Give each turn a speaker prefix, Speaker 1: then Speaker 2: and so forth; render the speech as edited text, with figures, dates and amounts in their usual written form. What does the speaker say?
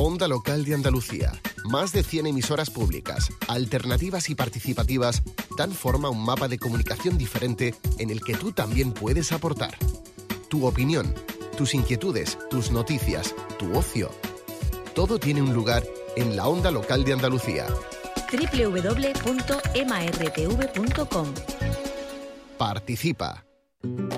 Speaker 1: Onda Local de Andalucía. Más de 100 emisoras públicas, alternativas y participativas dan forma a un mapa de comunicación diferente en el que tú también puedes aportar. Tu opinión, tus inquietudes, tus noticias, tu ocio. Todo tiene un lugar en la Onda Local de Andalucía.
Speaker 2: www.martv.com.
Speaker 1: Participa.